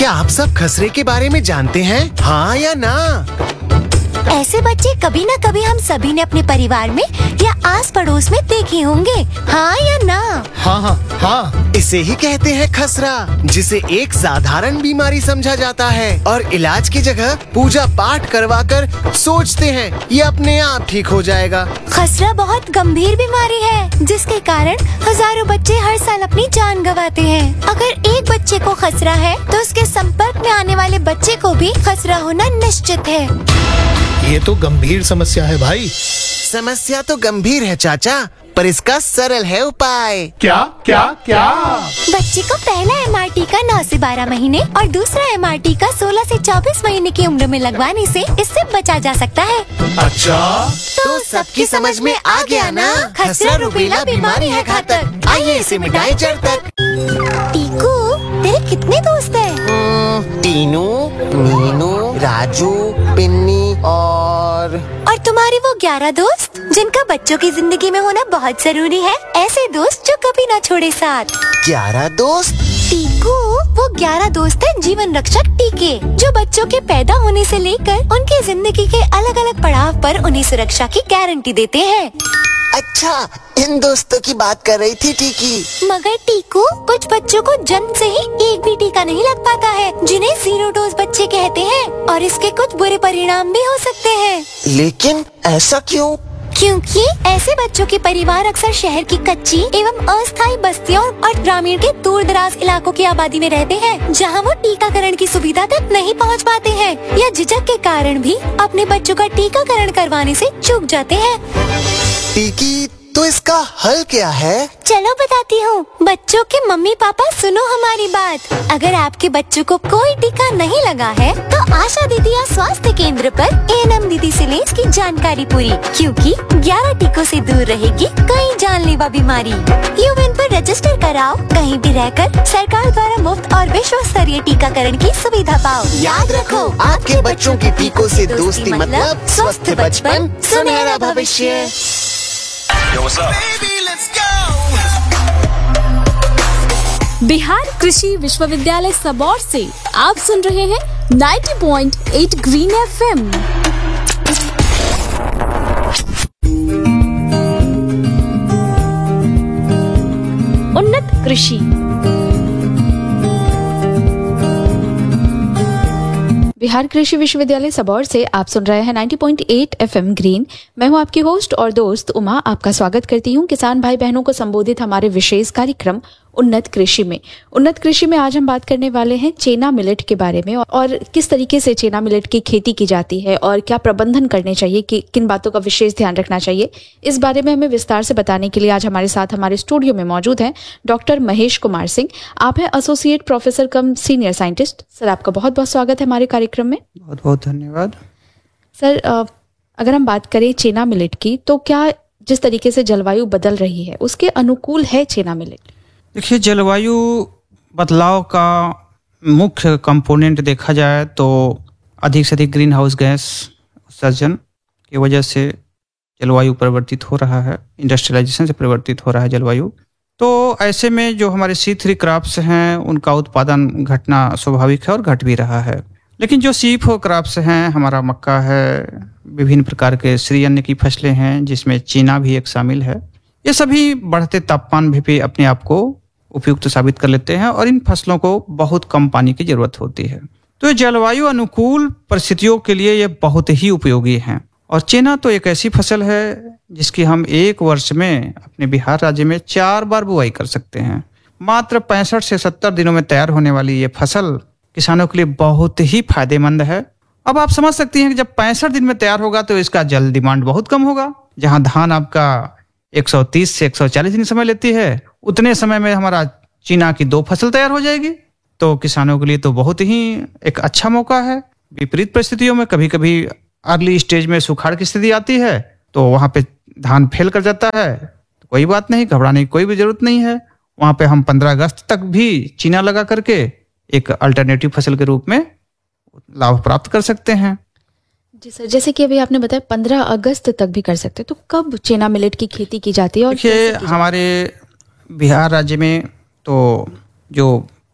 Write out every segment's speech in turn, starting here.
क्या आप सब खसरे के बारे में जानते हैं? हाँ या ना? ऐसे बच्चे कभी न कभी हम सभी ने अपने परिवार में या आस पड़ोस में देखे होंगे। हाँ या ना? हाँ, इसे ही कहते हैं खसरा, जिसे एक साधारण बीमारी समझा जाता है और इलाज की जगह पूजा पाठ करवाकर सोचते हैं ये अपने आप ठीक हो जाएगा। खसरा बहुत गंभीर बीमारी है, जिसके कारण हजारों बच्चे हर साल अपनी जान गंवाते हैं। अगर एक बच्चे को खसरा है तो उसके संपर्क में आने वाले बच्चे को भी खसरा होना निश्चित है। ये तो गंभीर समस्या है भाई। समस्या तो गंभीर है चाचा, पर इसका सरल है उपाय। क्या? बच्चे को पहला MR टीका 9 से 12 महीने और दूसरा MR टीका 16 से 24 महीने की उम्र में लगवाने से इससे बचा जा सकता है। अच्छा, तो सबकी समझ में आ गया ना? खसरा रुबेला बीमारी है घातक। आइए इसे मिटाएं जड़ तक। टीकू, तेरे कितने दोस्त हैं? टीनू, मीनू, राजू, पिन्नी और तुम्हारे वो 11 दोस्त जिनका बच्चों की जिंदगी में होना बहुत जरूरी है। ऐसे दोस्त जो कभी ना छोड़े साथ। 11 दोस्त? टीकू, वो 11 दोस्त हैं जीवन रक्षक टीके, जो बच्चों के पैदा होने से लेकर उनके जिंदगी के अलग अलग पड़ाव पर उन्हें सुरक्षा की गारंटी देते हैं। अच्छा, इन दोस्तों की बात कर रही थी टीकी। मगर टीकू, कुछ बच्चों को जन्म से ही एक भी टीका नहीं लग पाता है, जिन्हें 0 डोज बच्चे कहते हैं, और इसके कुछ बुरे परिणाम भी हो सकते हैं। लेकिन ऐसा क्यों? क्योंकि ऐसे बच्चों के परिवार अक्सर शहर की कच्ची एवं अस्थायी बस्तियों और ग्रामीण के दूर दराज इलाकों की आबादी में रहते हैं, जहां वो टीकाकरण की सुविधा तक नहीं पहुंच पाते हैं या झिझक के कारण भी अपने बच्चों का टीकाकरण करवाने से चूक जाते हैं। टीकी, तो इसका हल क्या है? चलो बताती हूँ। बच्चों के मम्मी पापा सुनो हमारी बात। अगर आपके बच्चों को कोई टीका नहीं लगा है तो आशा दीदी या स्वास्थ्य केंद्र पर ANM दीदी से ले इसकी जानकारी पूरी, क्योंकि 11 टीकों से दूर रहेगी कई जानलेवा बीमारी। यूएन पर रजिस्टर कराओ, कहीं भी रहकर सरकार द्वारा मुफ्त और विश्व स्तरीय टीकाकरण की सुविधा पाओ। याद रखो, आपके बच्चों की टीकों से दोस्ती मतलब स्वस्थ बचपन, सुनहरा भविष्य। Yo, what's up? Baby, let's go. Bihar कृषि विश्वविद्यालय सबौर से आप सुन रहे हैं 90.8 ग्रीन FM। उन्नत कृषि। बिहार कृषि विश्वविद्यालय सबौर से आप सुन रहे हैं 90.8 FM ग्रीन। मैं हूं आपकी होस्ट और दोस्त उमा। आपका स्वागत करती हूं किसान भाई बहनों को संबोधित हमारे विशेष कार्यक्रम उन्नत कृषि में। उन्नत कृषि में आज हम बात करने वाले हैं चेना मिलेट के बारे में, और किस तरीके से चेना मिलेट की खेती की जाती है और क्या प्रबंधन करने चाहिए, कि किन बातों का विशेष ध्यान रखना चाहिए। इस बारे में हमें विस्तार से बताने के लिए आज हमारे साथ हमारे स्टूडियो में मौजूद हैं डॉक्टर महेश कुमार सिंह। आप हैं एसोसिएट प्रोफेसर कम सीनियर साइंटिस्ट। सर, आपका बहुत बहुत स्वागत है हमारे कार्यक्रम में। बहुत बहुत धन्यवाद। सर, अगर हम बात करें चेना मिलेट की, तो क्या जिस तरीके से जलवायु बदल रही है उसके अनुकूल है चेना मिलेट? देखिए, जलवायु बदलाव का मुख्य कंपोनेंट देखा जाए तो अधिक से अधिक ग्रीन हाउस गैस उत्सर्जन की वजह से जलवायु परिवर्तित हो रहा है, इंडस्ट्रियलाइजेशन से परिवर्तित हो रहा है जलवायु। तो ऐसे में जो हमारे C3 क्रॉप्स हैं उनका उत्पादन घटना स्वाभाविक है और घट भी रहा है। लेकिन जो C4 क्रॉप्स हैं, हमारा मक्का है, विभिन्न प्रकार के श्री अन्न की फसलें हैं जिसमें चीना भी एक शामिल है, ये सभी बढ़ते तापमान भी अपने आप को उपयुक्त साबित कर लेते हैं और इन फसलों को बहुत कम पानी की जरूरत होती है। तो जलवायु अनुकूल परिस्थितियों के लिए ये बहुत ही उपयोगी हैं। और चेना तो एक ऐसी फसल है जिसकी हम एक वर्ष में अपने बिहार राज्य में 4 बार बुआई कर सकते हैं। मात्र 65 से 70 दिनों में तैयार होने वाली ये फसल किसानों के लिए बहुत ही फायदेमंद है। अब आप समझ सकती हैं कि जब 65 दिन में तैयार होगा तो इसका जल डिमांड बहुत कम होगा। जहां धान आपका 130 से 140 दिन समय लेती है, उतने समय में हमारा चीना की 2 फसल तैयार हो जाएगी। तो किसानों के लिए तो बहुत ही एक अच्छा मौका है। विपरीत परिस्थितियों में कभी कभी अर्ली स्टेज में सुखाड़ की स्थिति आती है तो वहां पे धान फेल कर जाता है, तो कोई बात नहीं, घबराने की कोई भी जरूरत नहीं है। वहां पे हम 15 अगस्त तक भी चीना लगा करके एक अल्टरनेटिव फसल के रूप में लाभ प्राप्त कर सकते हैं। जी सर, जैसे कि अभी आपने बताया 15 अगस्त तक भी कर सकते हैं, तो कब चेना मिलेट की खेती की जाती है? और देखिए, हमारे बिहार राज्य में तो जो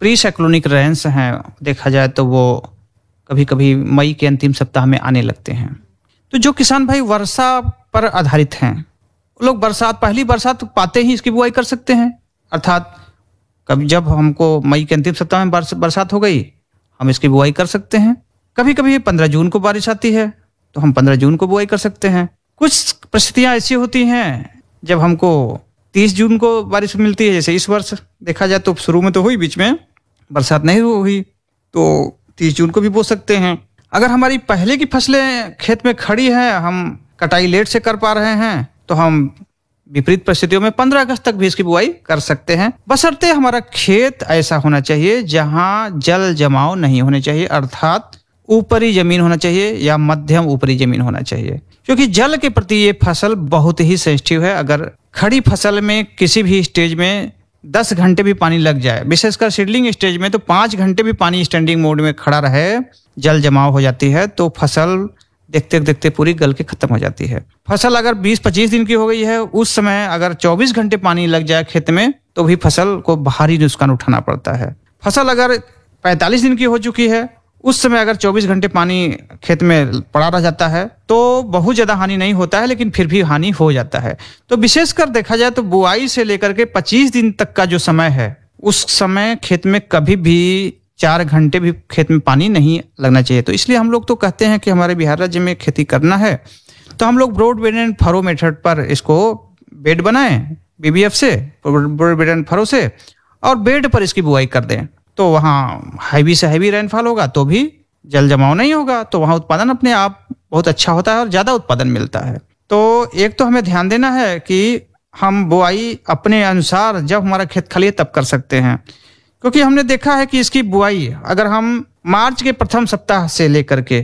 प्री साइक्लोनिक रेंस हैं देखा जाए तो वो कभी कभी मई के अंतिम सप्ताह में आने लगते हैं। तो जो किसान भाई वर्षा पर आधारित हैं वो लोग पहली बरसात पाते ही इसकी बुआई कर सकते हैं। अर्थात कभी जब हमको मई के अंतिम सप्ताह में बरसात हो गई हम इसकी बुआई कर सकते हैं। कभी कभी 15 जून को बारिश आती है तो हम 15 जून को बुआई कर सकते हैं। कुछ परिस्थितियां ऐसी होती हैं जब हमको 30 जून को बारिश मिलती है, जैसे इस वर्ष देखा जाए तो शुरू में तो हुई, बीच में बरसात नहीं हुई तो 30 जून को भी बो सकते हैं। अगर हमारी पहले की फसलें खेत में खड़ी हैं, हम कटाई लेट से कर पा रहे हैं तो हम विपरीत परिस्थितियों में 15 अगस्त तक भी इसकी बुआई कर सकते हैं, बशर्ते हमारा खेत ऐसा होना चाहिए जहां जल जमाव नहीं होने चाहिए, अर्थात ऊपरी जमीन होना चाहिए या मध्यम ऊपरी जमीन होना चाहिए। क्योंकि जल के प्रति ये फसल बहुत ही सेंसिटिव है। अगर खड़ी फसल में किसी भी स्टेज में 10 घंटे भी पानी लग जाए, विशेषकर सीडलिंग स्टेज में तो 5 घंटे भी पानी स्टैंडिंग मोड में खड़ा रहे, जल जमाव हो जाती है तो फसल देखते देखते पूरी गल के खत्म हो जाती है। फसल अगर 20-25 दिन की हो गई है, उस समय अगर 24 घंटे पानी लग जाए खेत में तो भी फसल को भारी नुकसान उठाना पड़ता है। फसल अगर 45 दिन की हो चुकी है, उस समय अगर 24 घंटे पानी खेत में पड़ा रह जाता है तो बहुत ज्यादा हानि नहीं होता है, लेकिन फिर भी हानि हो जाता है। तो विशेषकर देखा जाए तो बुआई से लेकर के 25 दिन तक का जो समय है, उस समय खेत में कभी भी 4 घंटे भी खेत में पानी नहीं लगना चाहिए। तो इसलिए हम लोग तो कहते हैं कि हमारे बिहार राज्य में खेती करना है तो हम लोग broad bed and furrow method पर इसको बेड बनाएं, BBF से, ब्रॉड बेड एंड फरो से, और बेड पर इसकी बुआई कर दें। तो वहाँ हैवी से हैवी रेनफॉल होगा तो भी जल जमाव नहीं होगा, तो वहाँ उत्पादन अपने आप बहुत अच्छा होता है और ज़्यादा उत्पादन मिलता है। तो एक तो हमें ध्यान देना है कि हम बुआई अपने अनुसार जब हमारा खेत खाली है तब कर सकते हैं, क्योंकि हमने देखा है कि इसकी बुआई अगर हम मार्च के प्रथम सप्ताह से लेकर के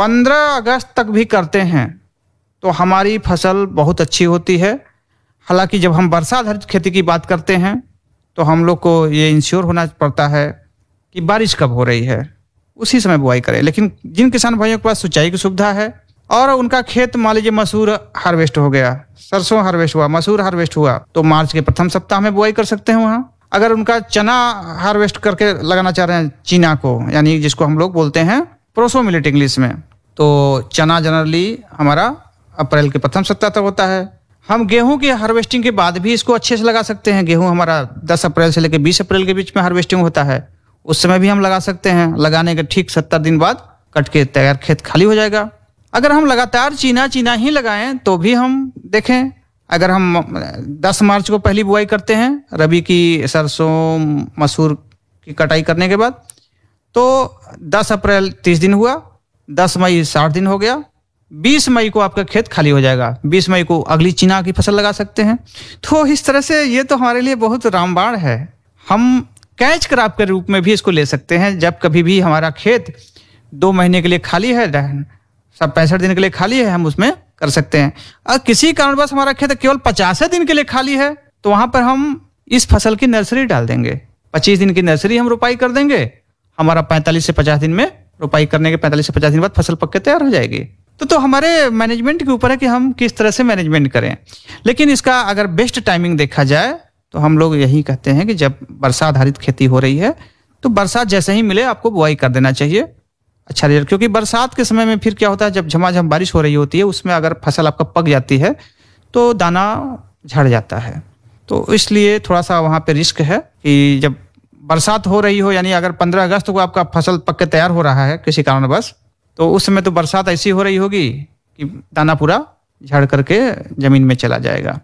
15 अगस्त तक भी करते हैं तो हमारी फसल बहुत अच्छी होती है। हालांकि जब हम वर्षा आधारित खेती की बात करते हैं तो हम लोग को ये इंश्योर होना पड़ता है कि बारिश कब हो रही है, उसी समय बुआई करें। लेकिन जिन किसान भाइयों के पास सिंचाई की सुविधा है और उनका खेत मान लीजिए मसूर हार्वेस्ट हो गया, सरसों हार्वेस्ट हुआ, मसूर हार्वेस्ट हुआ, तो मार्च के प्रथम सप्ताह में बुआई कर सकते हैं वहाँ। अगर उनका चना हार्वेस्ट करके लगाना चाह रहे हैं, चीना को, यानी जिसको हम लोग बोलते हैं प्रोसो मिलेट इंग्लिश में, तो चना जनरली हमारा अप्रैल के प्रथम सप्ताह तक होता है। हम गेहूं की हार्वेस्टिंग के बाद भी इसको अच्छे से लगा सकते हैं। गेहूं हमारा 10 अप्रैल से लेकर 20 अप्रैल के बीच में हार्वेस्टिंग होता है, उस समय भी हम लगा सकते हैं। लगाने के ठीक 70 दिन बाद कट के तैयार खेत खाली हो जाएगा। अगर हम लगातार चीना ही लगाएं तो भी हम देखें, अगर हम 10 मार्च को पहली बुआई करते हैं रबी की सरसों मसूर की कटाई करने के बाद, तो 10 अप्रैल 30 दिन हुआ, 10 मई 60 दिन हो गया, 20 मई को आपका खेत खाली हो जाएगा। 20 मई को अगली चीना की फसल लगा सकते हैं। तो इस तरह से ये तो हमारे लिए बहुत रामबाण है। हम कैच क्रॉप के रूप में भी इसको ले सकते हैं। जब कभी भी हमारा खेत 2 महीने के लिए खाली है, सब 65 दिन के लिए खाली है, हम उसमें कर सकते हैं। और किसी कारणवश हमारा खेत केवल 50 दिन के लिए खाली है तो वहां पर हम इस फसल की नर्सरी डाल देंगे। 25 दिन की नर्सरी हम रोपाई कर देंगे, हमारा 45 से 50 दिन में रोपाई करने के 45 से 50 दिन बाद फसल पक के तैयार हो जाएगी। तो हमारे मैनेजमेंट के ऊपर है कि हम किस तरह से मैनेजमेंट करें। लेकिन इसका अगर बेस्ट टाइमिंग देखा जाए तो हम लोग यही कहते हैं कि जब वर्षा आधारित खेती हो रही है तो बरसात जैसे ही मिले आपको बुआई कर देना चाहिए। अच्छा रिजल्ट, क्योंकि बरसात के समय में फिर क्या होता है, जब झमाझम बारिश हो रही होती है उसमें अगर फसल आपका पक जाती है तो दाना झड़ जाता है। तो इसलिए थोड़ा सा वहाँ पे रिस्क है कि जब बरसात हो रही हो, यानी अगर 15 अगस्त को आपका फसल पक के तैयार हो रहा है किसी कारणवश, तो उस समय तो बरसात ऐसी हो रही होगी कि दाना पूरा झड़ करके जमीन में चला जाएगा,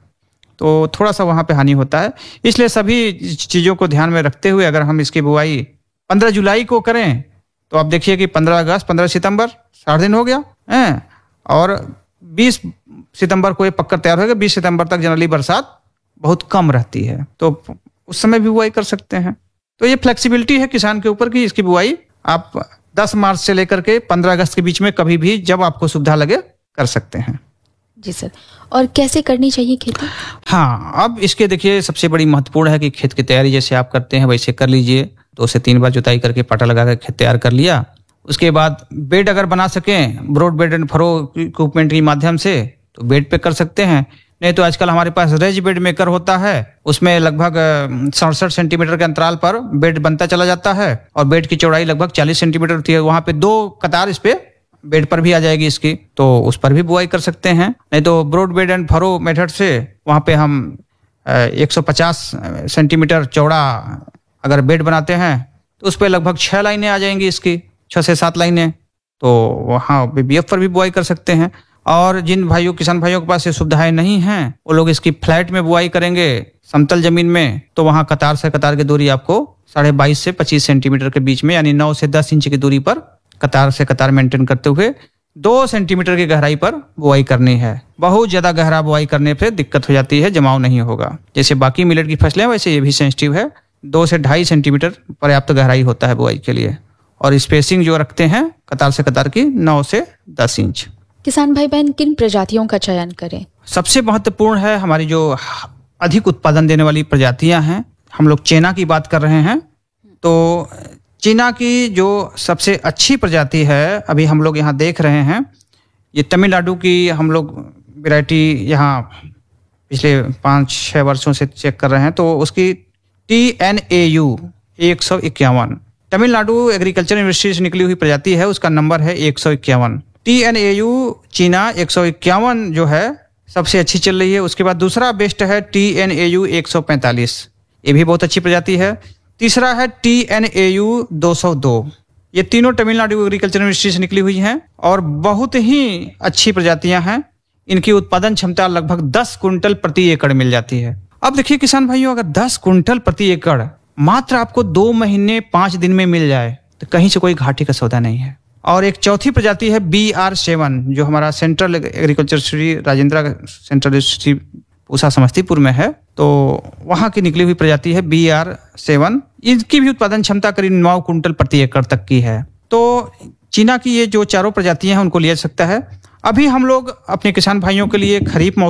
तो थोड़ा सा वहाँ पे हानि होता है। इसलिए सभी चीज़ों को ध्यान में रखते हुए अगर हम इसकी बुआई 15 जुलाई को करें तो आप देखिए कि 15 अगस्त 15 सितंबर 60 दिन हो गया है, और 20 सितंबर को ये पककर तैयार होगा। 20 सितंबर तक जनरली बरसात बहुत कम रहती है, तो उस समय भी बुआई कर सकते हैं। तो ये फ्लेक्सिबिलिटी है किसान के ऊपर कि इसकी बुआई आप 10 मार्च से लेकर के 15 अगस्त के बीच में कभी भी जब आपको सुविधा लगे कर सकते हैं। जी सर, और कैसे करनी चाहिए खेती? हाँ, अब इसके देखिए सबसे बड़ी महत्वपूर्ण है कि खेत की तैयारी जैसे आप करते हैं वैसे कर लीजिए। 2 से 3 बार जुताई करके पाटा लगा कर खेत तैयार कर लिया। उसके बाद बेड अगर बना सकें broad bed and furrow equipment के माध्यम से तो बेड पे कर सकते हैं, नहीं तो आजकल हमारे पास रेज बेड मेकर होता है, उसमें लगभग 67 सेंटीमीटर के अंतराल पर बेड बनता चला जाता है और बेड की चौड़ाई लगभग 40 सेंटीमीटर होती है। वहां पे 2 कतार इस पे बेड पर भी आ जाएगी इसकी, तो उस पर भी बुआई कर सकते हैं। नहीं तो broad bed and furrow method से वहां पे हम 150 सेंटीमीटर चौड़ा अगर बेड बनाते हैं तो उस पर लगभग 6 लाइनें आ जाएंगी इसकी, 6 से 7 लाइनें, तो वहाँ बीबीएफ पर भी बुआई कर सकते हैं। और जिन किसान भाइयों के पास ये सुविधाएं नहीं हैं, वो लोग इसकी फ्लैट में बुआई करेंगे समतल जमीन में, तो वहाँ कतार से कतार की दूरी आपको 22.5 से 25 सेंटीमीटर के बीच में, यानी 9 से 10 इंच की दूरी पर कतार से कतार मेंटेन करते हुए 2 सेंटीमीटर की गहराई पर बुआई करनी है। बहुत ज्यादा गहरा बुआई करने पे दिक्कत हो जाती है, जमाव नहीं होगा। जैसे बाकी मिलेट की फसलें वैसे ये भी सेंसिटिव है। 2 से 2.5 सेंटीमीटर पर्याप्त गहराई होता है बुआई के लिए, और स्पेसिंग जो रखते हैं कतार से कतार की 9 से 10 इंच। किसान भाई बहन किन प्रजातियों का चयन करें? सबसे महत्वपूर्ण है हमारी जो अधिक उत्पादन देने वाली प्रजातियां हैं। हम लोग चीना की बात कर रहे हैं, तो चीना की जो सबसे अच्छी प्रजाति है अभी हम लोग यहाँ देख रहे हैं, ये तमिलनाडु की हम लोग वैरायटी यहाँ पिछले 5-6 वर्षों से चेक कर रहे हैं, तो उसकी TNAU 151 तमिलनाडु एग्रीकल्चर यूनिवर्सिटी से निकली हुई प्रजाति है, उसका नंबर है 151। TNAU चीना 151 जो है सबसे अच्छी चल रही है। उसके बाद दूसरा बेस्ट है TNAU 145, ये भी बहुत अच्छी प्रजाति है। तीसरा है TNAU 202। ये तीनों तमिलनाडु एग्रीकल्चर यूनिवर्सिटी से निकली हुई हैं और बहुत ही अच्छी प्रजातियां हैं। इनकी उत्पादन क्षमता लगभग 10 कुंटल प्रति एकड़ मिल जाती है। अब देखिए किसान भाइयों, अगर 10 कुंटल प्रति एकड़ मात्र आपको 2 महीने 5 दिन में मिल जाए तो कहीं से कोई घाटे का सौदा नहीं है। और एक चौथी प्रजाति है BR7 जो हमारा central agriculture Shri Rajendra central Shri Pusa Samastipur में है, तो वहां की निकली हुई प्रजाति है BR7। इनकी भी उत्पादन क्षमता करीब 9 कुंटल प्रति एकड़ तक की है। तो चीना की ये जो चारों प्रजातियां हैं उनको लिया जा सकता है। अभी हम लोग अपने किसान भाइयों के लिए खरीफ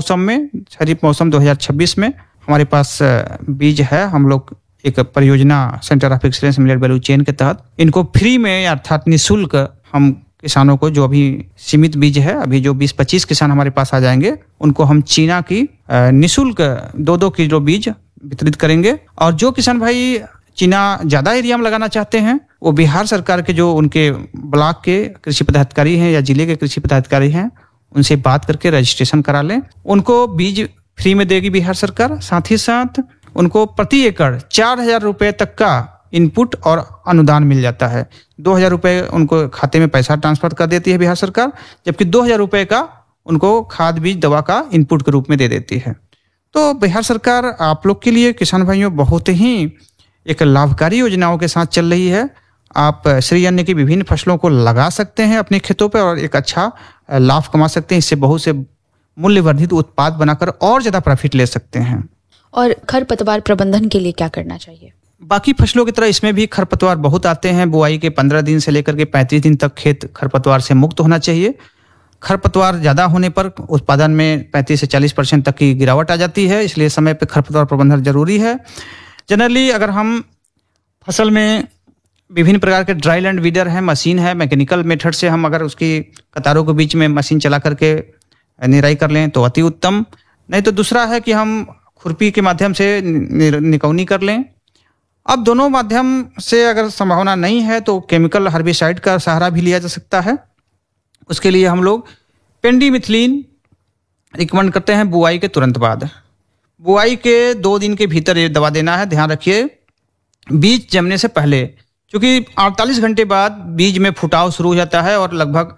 मौसम 2026 में हमारे पास बीज है। हम लोग एक परियोजना centre of excellence millet value chain के तहत इनको फ्री में अर्थात निःशुल्क हम किसानों को, जो अभी सीमित बीज है, अभी जो 20-25 किसान हमारे पास आ जाएंगे उनको हम चीना की निःशुल्क 2-2 किलो बीज वितरित करेंगे। और जो किसान भाई चीना ज्यादा एरिया में लगाना चाहते हैं वो बिहार सरकार के जो उनके ब्लॉक के कृषि पदाधिकारी हैं या जिले के कृषि पदाधिकारी हैं उनसे बात करके रजिस्ट्रेशन करा लें। उनको बीज फ्री में देगी बिहार सरकार। साथ ही साथ उनको प्रति एकड़ 4,000 रुपए तक का इनपुट और अनुदान मिल जाता है। 2,000 रुपए उनको खाते में पैसा ट्रांसफर कर देती है बिहार सरकार, जबकि 2,000 रुपए का उनको खाद बीज दवा का इनपुट के रूप में दे देती है। तो बिहार सरकार आप लोग के लिए किसान भाइयों बहुत ही एक लाभकारी योजनाओं के साथ चल रही है। आप श्री अन्न की विभिन्न फसलों को लगा सकते हैं अपने खेतों पर और एक अच्छा लाभ कमा सकते हैं। इससे बहुत से मूल्यवर्धित उत्पाद बनाकर और ज्यादा प्रॉफिट ले सकते हैं। और खरपतवार प्रबंधन के लिए क्या करना चाहिए? बाकी फसलों की तरह इसमें भी खरपतवार बहुत आते हैं। बुआई के 15 दिन से लेकर के 35 दिन तक खेत खरपतवार से मुक्त होना चाहिए। खरपतवार ज्यादा होने पर उत्पादन में 35 से 40% तक की गिरावट आ जाती है, इसलिए समय पर खरपतवार प्रबंधन जरूरी है। जनरली अगर हम फसल में विभिन्न प्रकार के ड्राई लैंड वीडर है, मशीन है, मैकेनिकल मेथड से हम अगर उसकी कतारों के बीच में मशीन चला करके निराई कर लें तो अति उत्तम। नहीं तो दूसरा है कि हम खुरपी के माध्यम से निकौनी कर लें। अब दोनों माध्यम से अगर संभावना नहीं है तो केमिकल हर्बिसाइड का सहारा भी लिया जा सकता है। उसके लिए हम लोग पेंडीमिथलिन रिकमेंड करते हैं बुआई के तुरंत बाद। बुआई के 2 दिन के भीतर ये दवा देना है। ध्यान रखिए बीज जमने से पहले, क्योंकि 48 घंटे बाद बीज में फुटाव शुरू हो जाता है और लगभग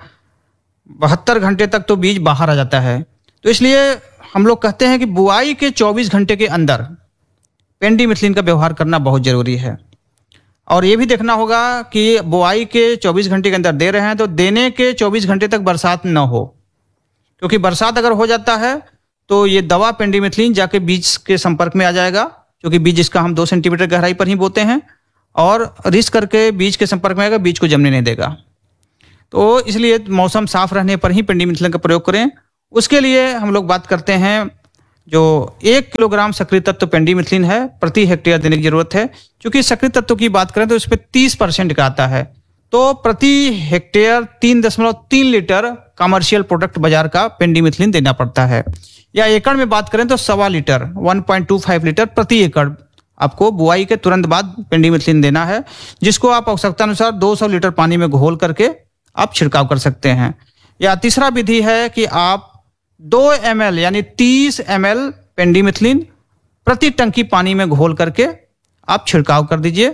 72 घंटे तक तो बीज बाहर आ जाता है। तो इसलिए हम लोग कहते हैं कि बुआई के 24 घंटे के अंदर पेंडीमिथलिन का व्यवहार करना बहुत जरूरी है। और ये भी देखना होगा कि बुआई के 24 घंटे के अंदर दे रहे हैं तो देने के 24 घंटे तक बरसात न हो, क्योंकि बरसात अगर हो जाता है तो ये दवा पेंडीमिथलिन जाके बीज के संपर्क में आ जाएगा, क्योंकि बीज इसका हम 2 सेंटीमीटर गहराई पर ही बोते हैं और रिस्क करके बीज के संपर्क में आएगा, बीज को जमने नहीं देगा। तो इसलिए मौसम साफ रहने पर ही पेंडीमिथलिन का प्रयोग करें। उसके लिए हम लोग बात करते हैं जो 1 किलोग्राम सक्रिय तत्व पेंडीमिथलिन है प्रति हेक्टेयर देने की जरूरत है। क्योंकि सक्रिय तत्व की बात करें तो इस पर 30% का आता है, तो प्रति हेक्टेयर 3.3 लीटर कमर्शियल प्रोडक्ट बाजार का पेंडीमिथलिन देना पड़ता है। या एकड़ में बात करें तो 1.25 लीटर 1.25 लीटर प्रति एकड़ आपको बुआई के तुरंत बाद पेंडिमिथिलिन देना है, जिसको आप आवश्यकता अनुसार 200 लीटर पानी में घोल करके आप छिड़काव कर सकते हैं। या तीसरा विधि है कि आप 2 ml यानी 30 ml पेंडिमिथिलिन प्रति टंकी पानी में घोल करके आप छिड़काव कर दीजिए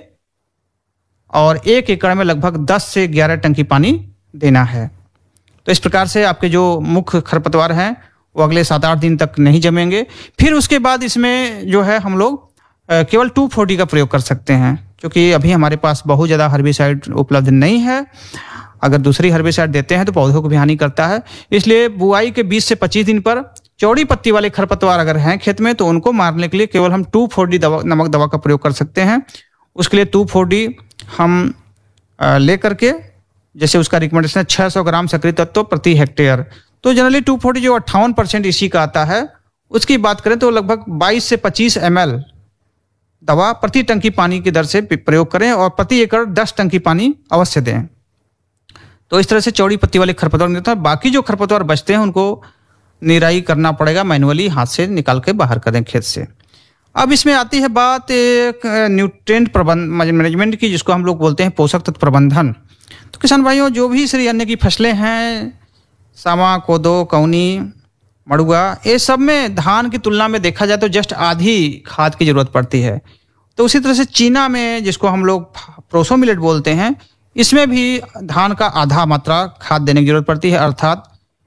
और 1 एकड़ में लगभग 10 से 11 टंकी पानी देना है। तो इस प्रकार से आपके जो मुख्य खरपतवार हैं वो अगले 7-8 दिन तक नहीं जमेंगे। फिर उसके बाद इसमें जो है हम लोग केवल 2,4-D का प्रयोग कर सकते हैं, क्योंकि अभी हमारे पास बहुत ज़्यादा हर्बिसाइड उपलब्ध नहीं है। अगर दूसरी हर्बिसाइड देते हैं तो पौधों को भी हानि करता है, इसलिए बुआई के 20 से 25 दिन पर चौड़ी पत्ती वाले खरपतवार अगर हैं खेत में तो उनको मारने के लिए केवल हम 2,4-D नमक दवा का प्रयोग कर सकते हैं। उसके लिए 2,4-D हम ले करके, जैसे उसका रिकमेंडेशन है 600 ग्राम सक्रिय तत्व प्रति हेक्टेयर, तो जनरली 2,4-D जो 58% इसी का आता है, उसकी बात करें तो लगभग 22 से 25 ml दवा प्रति टंकी पानी की दर से प्रयोग करें और प्रति एकड़ 10 टंकी पानी अवश्य दें। तो इस तरह से चौड़ी पत्ती वाले खरपतवार मिलता है। बाकी जो खरपतवार बचते हैं उनको निराई करना पड़ेगा, मैनुअली हाथ से निकाल के बाहर कर दें खेत से। अब इसमें आती है बात एक न्यूट्रिएंट मैनेजमेंट की, जिसको हम लोग बोलते हैं पोषक तत्व प्रबंधन। तो किसान भाइयों, जो भी श्री अन्न की फसलें हैं, सामा, कोदो, कौनी, मड़ुआ, ये सब में धान की तुलना में देखा जाए तो जस्ट आधी खाद की जरूरत पड़ती है। तो उसी तरह से चीना में, जिसको हम लोग प्रोसो मिलेट बोलते हैं, इसमें भी धान का आधा मात्रा खाद देने की जरूरत पड़ती है, अर्थात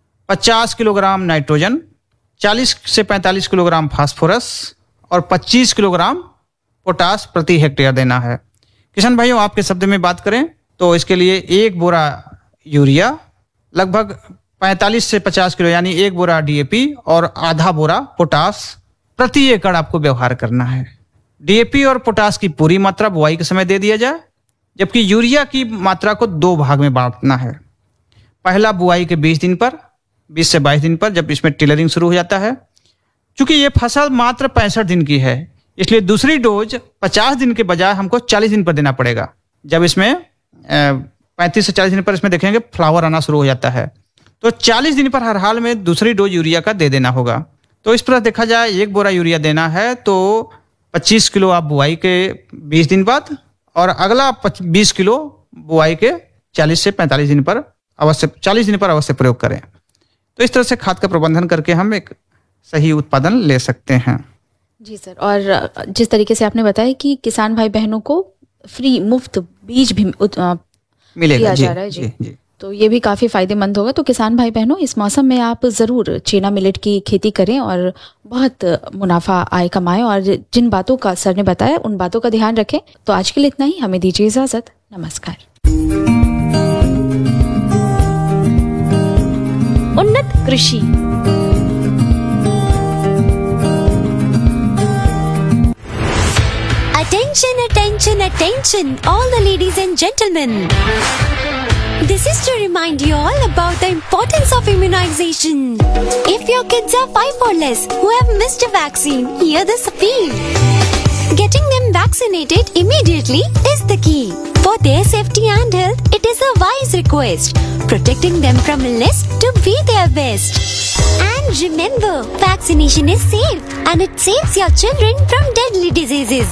50 किलोग्राम नाइट्रोजन, 40 से 45 किलोग्राम फास्फोरस और 25 किलोग्राम पोटास प्रति हेक्टेयर देना है। किसान भाइयों, आपके शब्द में बात करें तो इसके लिए 1 बोरा यूरिया, लगभग 45 से 50 किलो यानी 1 बोरा DAP और आधा बोरा पोटास प्रति एकड़ आपको व्यवहार करना है। DAP और पोटास की पूरी मात्रा बुआई के समय दे दिया जाए, जबकि यूरिया की मात्रा को 2 भाग में बांटना है। पहला बुआई के 20 दिन पर, 20 से 22 दिन पर, जब इसमें टिलरिंग शुरू हो जाता है। चूंकि ये फसल मात्र 65 दिन की है, इसलिए दूसरी डोज 50 दिन के बजाय हमको 40 दिन पर देना पड़ेगा। जब इसमें 35 से 40 दिन पर इसमें देखेंगे फ्लावर आना शुरू हो जाता है, तो 40 दिन पर हर हाल में दूसरी डोज यूरिया का दे देना होगा। तो इस पर देखा जाए 1 बोरा यूरिया देना है तो 25 किलो आप बुआई के 20 दिन बाद और अगला 20 किलो बुआई के 40 से 45 दिन पर अवश्य 40 दिन पर अवश्य प्रयोग करें। तो इस तरह से खाद का प्रबंधन करके हम एक सही उत्पादन ले सकते हैं। जी सर, और जिस तरीके से आपने बताया कि किसान भाई बहनों को फ्री मुफ्त बीज भी मिलेगा जा रहा है जी, तो ये भी काफ़ी फायदेमंद होगा। तो किसान भाई बहनों, इस मौसम में आप ज़रूर चीना मिलेट की खेती करें और बहुत मुनाफा आय कमाएं, और जिन बातों का सर ने बताया उन बातों का ध्यान रखें। तो आज के लिए इतना ही, हमें दीजिए इजाज़त। नमस्कार। उन्नत कृषि। Attention, attention, attention, all the ladies and gentlemen. This is to remind you all about the importance of immunization. If your kids are 5 or less who have missed a vaccine, hear this appeal. Getting them vaccinated immediately is the key. For their safety and health, it is a wise request. Protecting them from illness to be their best. And remember, vaccination is safe and it saves your children from deadly diseases.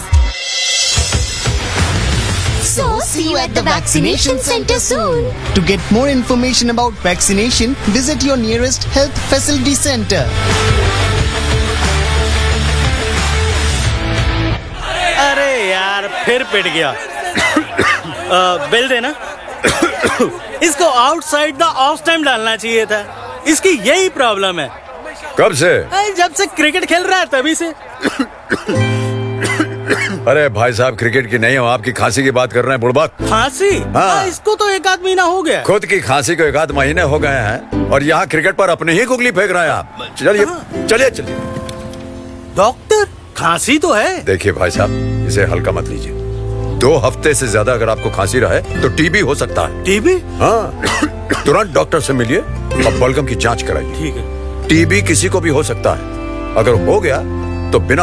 So, see you at the vaccination center soon. To get more information about vaccination, visit your nearest health facility center. अरे यार, फिर पिट गया। Bill देना। इसको outside the of time डालना चाहिए था। इसकी यही प्रॉब्लम है। कब से? जब से क्रिकेट खेल रहा है तभी से। अरे भाई साहब, क्रिकेट की नहीं हो, आपकी खांसी की बात कर रहे हैं बुड़बक। खांसी? हाँ। इसको तो 1 महीना हो गया। खुद की खांसी को 1 महीने हो गए हैं और यहाँ क्रिकेट पर अपने ही गुगली फेंक रहे हैं आप। चलिए चलिए चलिए। डॉक्टर, खांसी तो है। देखिए भाई साहब, इसे हल्का मत लीजिए। 2 हफ्ते से ज्यादा अगर आपको खांसी रहे तो टीबी हो सकता है। टीबी? हाँ, तुरंत डॉक्टर से मिलिए और बलगम की जांच कराइए। ठीक है। टीबी किसी को भी हो सकता है। अगर हो गया तो बिना